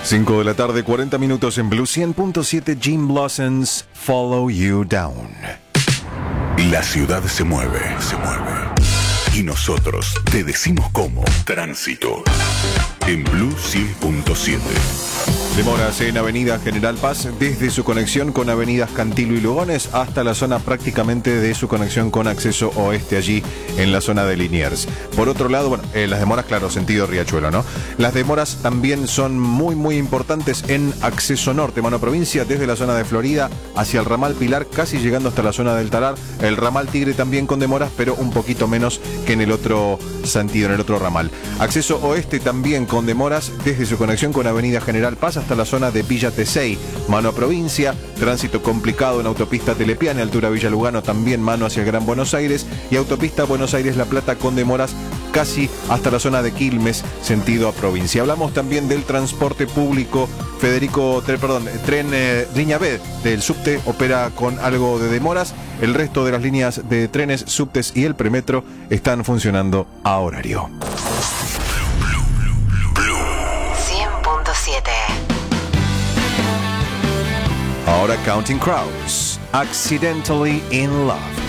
5 de la tarde, 40 minutos en Blue 100.7. Jim Blossoms, Follow You Down. La ciudad se mueve. Y nosotros te decimos cómo. Tránsito. En Blue 100.7. Demoras en Avenida General Paz desde su conexión con Avenidas Cantilo y Lugones hasta la zona prácticamente de su conexión con acceso oeste allí en la zona de Liniers. Por otro lado, bueno, las demoras, claro, sentido Riachuelo, ¿no? Las demoras también son muy importantes en acceso norte, mano provincia, desde la zona de Florida hacia el ramal Pilar, casi llegando hasta la zona del Talar. El ramal Tigre también con demoras, pero un poquito menos que en el otro sentido, en el otro ramal. Acceso oeste también con demoras desde su conexión con Avenida General Paz hasta la zona de Villa Tesey, mano provincia, tránsito complicado en autopista Telepiane, altura Villa Lugano, también mano hacia el Gran Buenos Aires, y autopista Buenos Aires-La Plata con demoras casi hasta la zona de Quilmes, sentido a provincia. Hablamos también del transporte público. Tren Línea B del subte opera con algo de demoras. El resto de las líneas de trenes, subtes y el premetro están funcionando a horario. 100.7. Ahora Counting Crows, Accidentally in Love.